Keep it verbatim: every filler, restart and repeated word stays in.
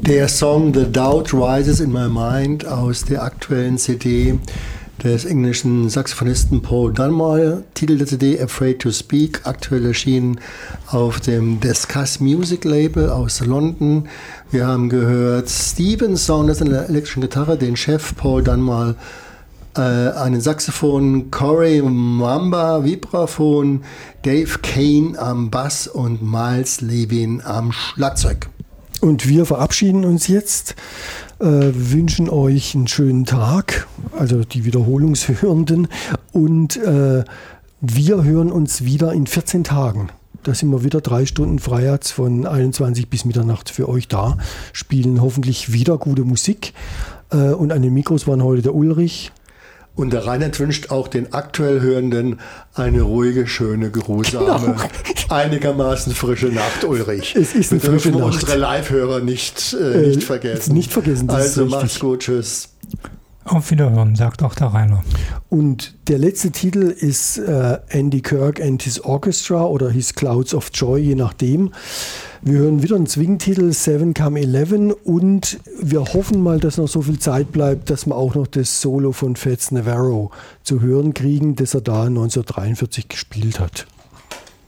Der Song The Doubt Rises in My Mind aus der aktuellen C D des englischen Saxophonisten Paul Dunmore. Titel der C D Afraid to Speak, aktuell erschienen auf dem Discuss Music Label aus London. Wir haben gehört Stevens Sound, das ist eine elektrische Gitarre, den Chef Paul Dunmore, äh, einen Saxophon, Corey Mwamba, Vibraphon, Dave Kane am Bass und Miles Levin am Schlagzeug. Und wir verabschieden uns jetzt, äh, wünschen euch einen schönen Tag, also die Wiederholungshörenden, und äh, wir hören uns wieder in vierzehn Tagen. Da sind wir wieder drei Stunden Freiheits von einundzwanzig bis Mitternacht für euch da, spielen hoffentlich wieder gute Musik. Äh, und an den Mikros waren heute der Ulrich. Und der Reinhard wünscht auch den aktuell Hörenden eine ruhige, schöne, geruhsame, genau. einigermaßen frische Nacht, Ulrich. Es ist eine Wir dürfen frische Nacht. unsere Live-Hörer nicht, äh, nicht vergessen. Nicht vergessen, das Also ist macht's gut, tschüss. Auf Wiederhören, sagt auch der Rainer. Und der letzte Titel ist äh, Andy Kirk and His Orchestra oder His Clouds of Joy, je nachdem. Wir hören wieder einen Swing-Titel, Seven Come Eleven, und wir hoffen mal, dass noch so viel Zeit bleibt, dass wir auch noch das Solo von Fats Navarro zu hören kriegen, das er da neunzehnhundertdreiundvierzig gespielt hat.